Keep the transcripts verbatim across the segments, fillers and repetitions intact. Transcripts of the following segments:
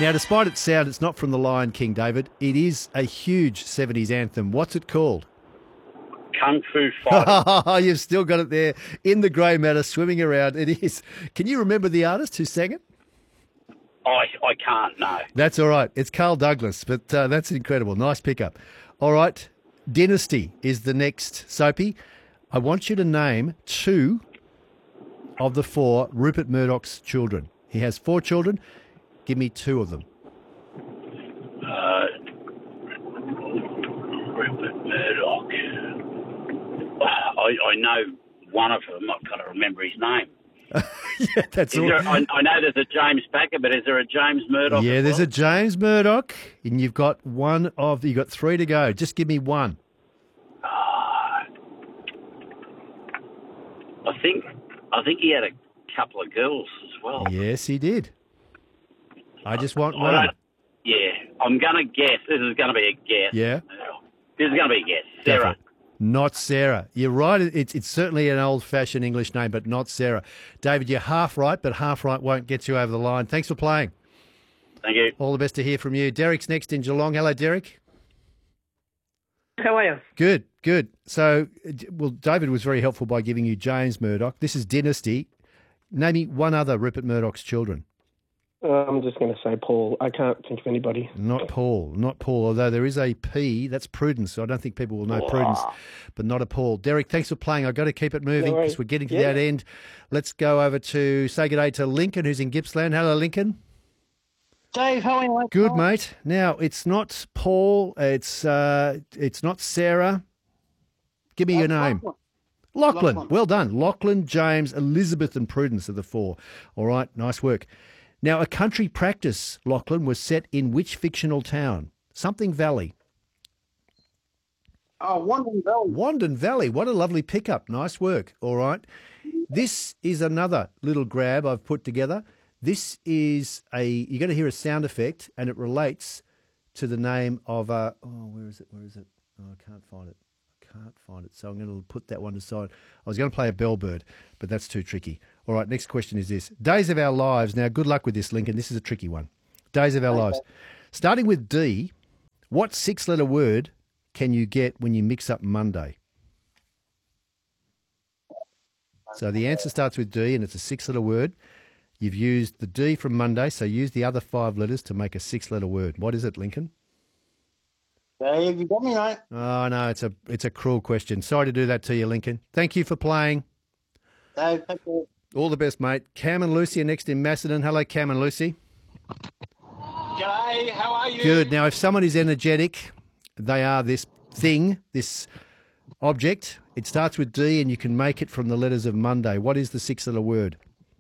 Now, despite its sound, it's not from The Lion King, David. It is a huge seventies anthem. What's it called? Kung Fu Fighting. You've still got it there in the grey matter, swimming around. It is. Can you remember the artist who sang it? I, I can't, no. That's all right. It's Carl Douglas, but uh, that's incredible. Nice pickup. All right. Dynasty is the next, Soapy. I want you to name two of the four Rupert Murdoch's children. He has four children. Give me two of them. Uh, Rupert Murdoch. I, I know one of them. I can't remember his name. Yeah, that's is all. There, I, I know there's a James Packer, but is there a James Murdoch? Yeah, as there's well? a James Murdoch, and you've got one of. You've got three to go. Just give me one. Uh, I think I think he had a couple of girls as well. Yes, he did. I just want I one. don't- Yeah, I'm going to guess. This is going to be a guess. Yeah. This is going to be a guess. Go for Sarah. it. Not Sarah. You're right. It's it's certainly an old-fashioned English name, but not Sarah. David, you're half right, but half right won't get you over the line. Thanks for playing. Thank you. All the best to hear from you. Derek's next in Geelong. Hello, Derek. How are you? Good, good. So, well, David was very helpful by giving you James Murdoch. This is Dynasty. Name me one other Rupert Murdoch's children. Uh, I'm just going to say Paul. I can't think of anybody. Not Paul, not Paul, although there is a P, that's Prudence, so I don't think people will know Prudence, but not a Paul. Derek, thanks for playing. I've got to keep it moving No worries. because we're getting to Yeah. that end. Let's go over to, say good day to Lincoln, who's in Gippsland. Hello, Lincoln. Dave, how are you? Good, mate. Now, it's not Paul, it's uh, it's not Sarah. Give me your name. Lachlan. Lachlan. Well done. Lachlan, James, Elizabeth and Prudence are the four. All right, nice work. Now, a country practice, Lachlan, was set in which fictional town? Something Valley. Oh, Wandering Valley. Wandon Valley. What a lovely pickup. Nice work. All right. This is another little grab I've put together. This is a, you're going to hear a sound effect and it relates to the name of a, oh, where is it? Where is it? Oh, I can't find it. I can't find it. So I'm going to put that one aside. I was going to play a bellbird, but that's too tricky. All right, next question is this. Days of Our Lives. Now, good luck with this, Lincoln. This is a tricky one. Days of Our Lives. Starting with D, what six-letter word can you get when you mix up Monday? So the answer starts with D, and it's a six-letter word. You've used the D from Monday, so use the other five letters to make a six-letter word. What is it, Lincoln? Dave, you got me, mate. Oh, no, it's a it's a cruel question. Sorry to do that to you, Lincoln. Thank you for playing. Dave, thank you. All the best, mate. Cam and Lucy are next in Macedon. Hello, Cam and Lucy. G'day, how are you? Good. Now, if someone is energetic, they are this thing, this object. It starts with D, and you can make it from the letters of Monday. What is the six-letter word?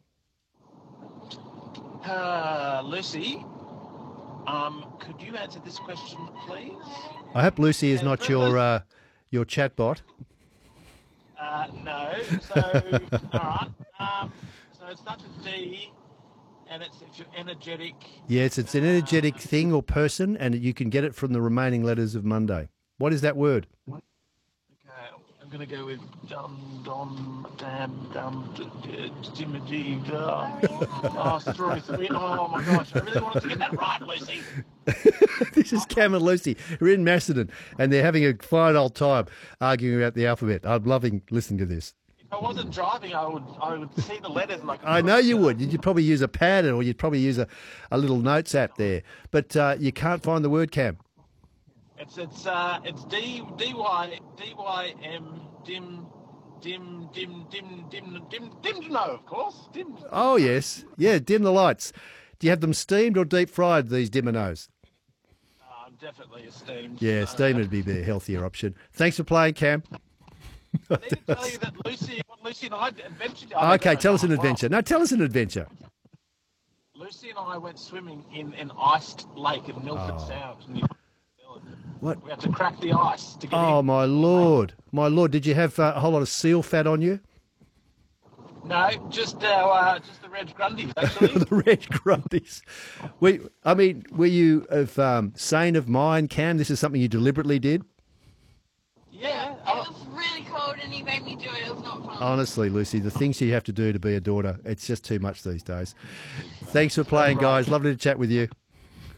Uh, Lucy, um, could you answer this question, please? I hope Lucy is not your uh, your chatbot. Uh, no. So, all right. Um, so it starts with D, and it's if you're energetic. Yes, it's an energetic thing or person, and you can get it from the remaining letters of Monday. What is that word? Okay, I'm going to go with dum dum dam dum dimity dum. Oh, three, three. Oh my gosh! I really wanted to get that right, Lucy. This is Cam and Lucy. We're in Macedon, and they're having a fine old time arguing about the alphabet. I'm loving listening to this. If I wasn't driving, I would I would see the letters and I could. I know you would. You'd probably use a pad, or you'd probably use a, a little notes app there. But uh, you can't find the word, Cam. It's it's uh it's D D Y D Y M dim dim dim dim dim dim dim no of course dim. Oh, yes. Yeah, dim the lights. Do you have them steamed or deep fried, these Diminos? Uh, definitely esteemed. Yeah, So, steamed would be the healthier option. Thanks for playing, Cam. I need to tell you that Lucy, what Lucy and I adventured. Okay, tell us an adventure. No, tell us an adventure. Lucy and I went swimming in an iced lake in Milford Oh. Sound. New Zealand. What? We had to crack the ice to get Oh, in. my Lord. My Lord, did you have uh, a whole lot of seal fat on you? No, just our, uh, just the Reg Grundies actually. The red grunties. We, I mean, were you of um, sane of mind, Cam? This is something you deliberately did? yeah. It I- was really cold and he made me do it. It was not fun. Honestly, Lucy, the things you have to do to be a daughter, it's just too much these days. Thanks for playing, guys. Lovely to chat with you.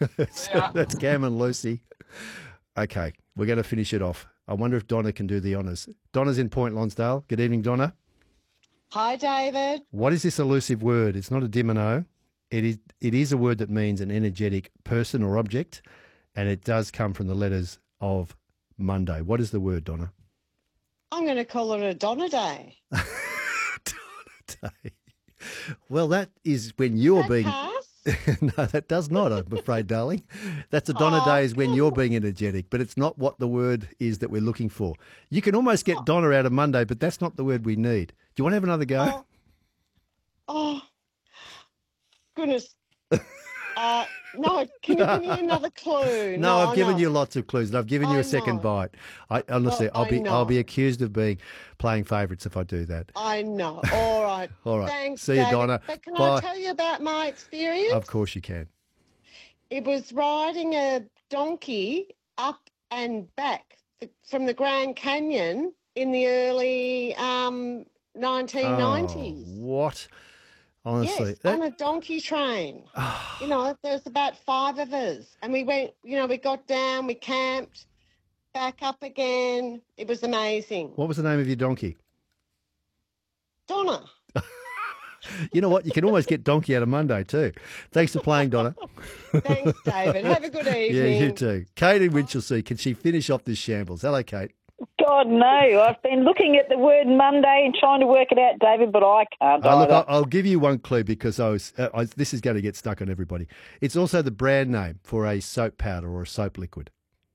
that's, Yeah. that's Cam and Lucy. Okay, we're going to finish it off. I wonder if Donna can do the honours. Donna's in Point Lonsdale. Good evening, Donna. Hi, David. What is this elusive word? It's not a dimino. It is, it is a word that means an energetic person or object, and it does come from the letters of Monday. What is the word, Donna? I'm going to call it a Donna Day. Donna Day. Well, that is when you're That being... pass? No, that does not, I'm afraid, darling. That's a Donna Oh, Day is when come you're being energetic, but it's not what the word is that we're looking for. You can almost get Donna out of Monday, but that's not the word we need. Do you want to have another go? Oh, oh goodness. Uh, no, can you give me another clue? No, I've given no. you lots of clues, and I've given you I a second know. bite. I honestly, Well, I'll be, I I'll know. be accused of being playing favourites if I do that. I know. All right. All right. Thanks, See you, David. Donna. But can Bye. I tell you about my experience? Of course you can. It was riding a donkey up and back th- from the Grand Canyon in the early um, nineteen nineties. Oh, what? Honestly, Yes, that- on a donkey train. You know, there's about five of us. And we went, you know, we got down, we camped, back up again. It was amazing. what was the name of your donkey? Donna. You know what? You can almost get donkey out of Monday too. Thanks for playing, Donna. Thanks, David. Have a good Yeah, evening. you too. Kate in Winchelsea, can she finish off this shambles? Hello, Kate. God, no. I've been looking at the word Monday and trying to work it out, David, but I can't. Uh, look, either. I'll, I'll give you one clue because I was. Uh, I, this is going to get stuck on everybody. It's also the brand name for a soap powder or a soap liquid.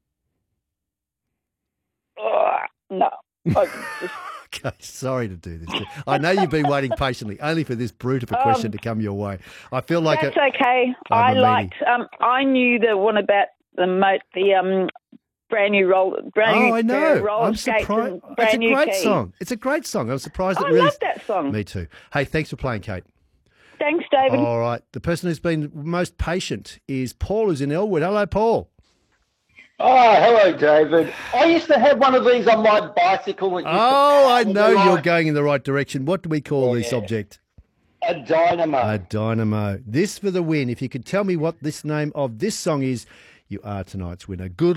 Oh, no. I- Okay, sorry to do this. I know you've been waiting patiently, only for this brute of a question to come your way. I feel like That's a, okay. I'm I a liked. Um, I knew the one about the mo- the um brand new roll, brand Oh, new I pair of know. roller I'm skates surprised. and It's brand a new great key. song. It's a great song. I'm surprised it I really. love that song. Me too. Hey, thanks for playing, Kate. Thanks, David. All right. The person who's been most patient is Paul, who's in Elwood. Hello, Paul. Oh, hello, David. I used to have one of these on my bicycle. It used to Oh, I power know the you're light. going in the right direction. What do we call this Yeah. object? A dynamo. A dynamo. This for the win. If you could tell me what this name of this song is, you are tonight's winner. Good